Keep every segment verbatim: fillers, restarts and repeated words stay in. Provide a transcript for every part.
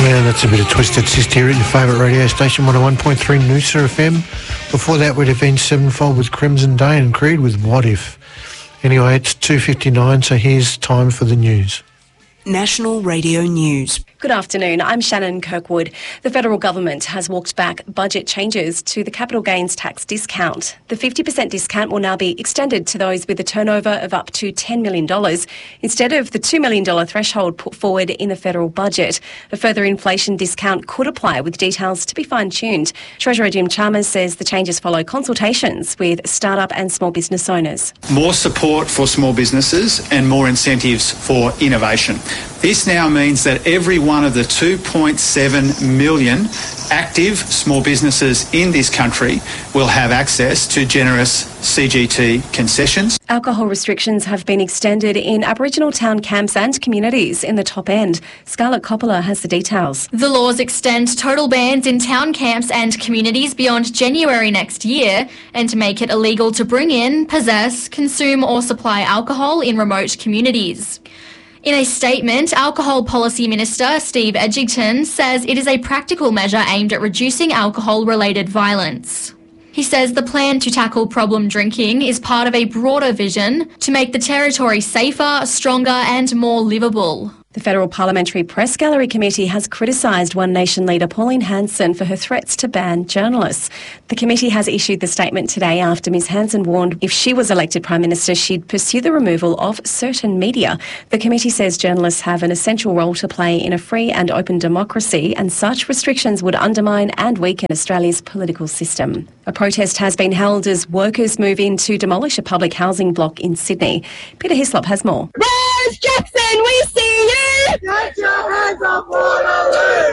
And that's a bit of Twisted Sister here at your favourite radio station, one oh one point three Noosa F M. Before that would have been Sevenfold with Crimson Day and Creed with What If. Anyway, it's two fifty-nine, so here's time for the news. National Radio News. Good afternoon, I'm Shannon Kirkwood. The federal government has walked back budget changes to the capital gains tax discount. The fifty percent discount will now be extended to those with a turnover of up to ten million dollars instead of the two million dollars threshold put forward in the federal budget. A further inflation discount could apply, with details to be fine-tuned. Treasurer Jim Chalmers says the changes follow consultations with start-up and small business owners. More support for small businesses and more incentives for innovation. This now means that every one of the two point seven million active small businesses in this country will have access to generous C G T concessions. Alcohol restrictions have been extended in Aboriginal town camps and communities in the top end. Scarlett Coppola has the details. The laws extend total bans in town camps and communities beyond January next year and to make it illegal to bring in, possess, consume or supply alcohol in remote communities. In a statement, Alcohol Policy Minister Steve Edgington says it is a practical measure aimed at reducing alcohol-related violence. He says the plan to tackle problem drinking is part of a broader vision to make the territory safer, stronger and more livable. The Federal Parliamentary Press Gallery Committee has criticised One Nation leader Pauline Hanson for her threats to ban journalists. The committee has issued the statement today after Ms Hanson warned if she was elected Prime Minister, she'd pursue the removal of certain media. The committee says journalists have an essential role to play in a free and open democracy, and such restrictions would undermine and weaken Australia's political system. A protest has been held as workers move in to demolish a public housing block in Sydney. Peter Hislop has more. Rose Jackson, we see you! Get your hands off Waterloo!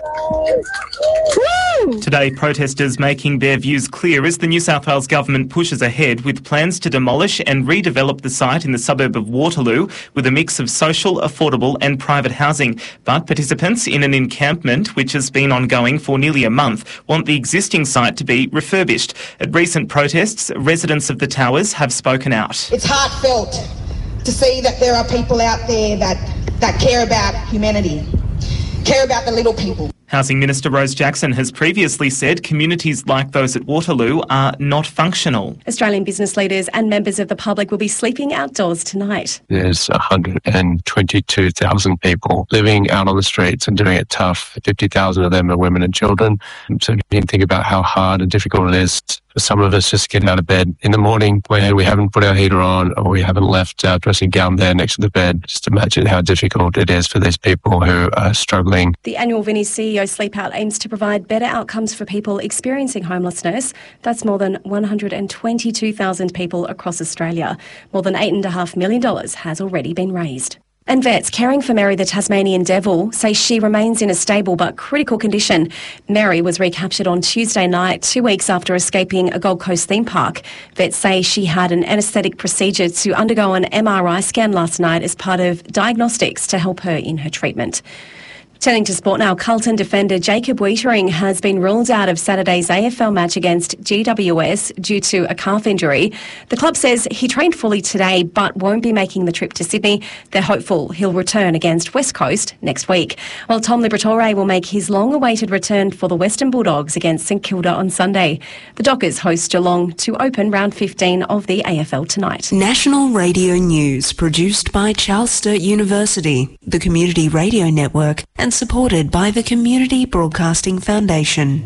Today, protesters making their views clear as the New South Wales government pushes ahead with plans to demolish and redevelop the site in the suburb of Waterloo with a mix of social, affordable and private housing. But participants in an encampment, which has been ongoing for nearly a month, want the existing site to be refurbished. At recent protests, residents of the towers have spoken out. It's heartfelt to see that there are people out there that, that care about humanity, care about the little people. Housing Minister Rose Jackson has previously said communities like those at Waterloo are not functional. Australian business leaders and members of the public will be sleeping outdoors tonight. There's one hundred twenty-two thousand people living out on the streets and doing it tough. fifty thousand of them are women and children. So you can think about how hard and difficult it is for some of us just to get out of bed in the morning where we haven't put our heater on or we haven't left our dressing gown there next to the bed. Just imagine how difficult it is for these people who are struggling. The annual Vinnie's C E O Sleep Out aims to provide better outcomes for people experiencing homelessness. That's more than one hundred twenty-two thousand people across Australia. More than eight point five million dollars has already been raised. And vets caring for Mary the Tasmanian Devil say she remains in a stable but critical condition. Mary was recaptured on Tuesday night, two weeks after escaping a Gold Coast theme park. Vets say she had an anaesthetic procedure to undergo an M R I scan last night as part of diagnostics to help her in her treatment. Turning to sport now, Carlton defender Jacob Weitering has been ruled out of Saturday's A F L match against G W S due to a calf injury. The club says he trained fully today but won't be making the trip to Sydney. They're hopeful he'll return against West Coast next week. While Tom Liberatore will make his long-awaited return for the Western Bulldogs against St Kilda on Sunday. The Dockers host Geelong to open round fifteen of the A F L tonight. National Radio News, produced by Charles Sturt University, the Community Radio Network, and supported by the Community Broadcasting Foundation.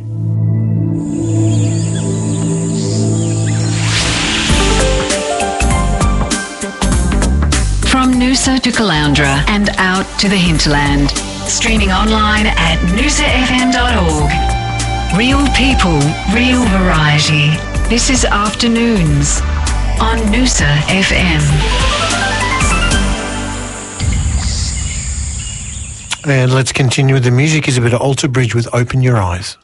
From Noosa to Caloundra and out to the hinterland. Streaming online at noosa f m dot org. Real people, real variety. This is Afternoons on Noosa F M. And let's continue with the music. Is a bit of Alter Bridge with Open Your Eyes.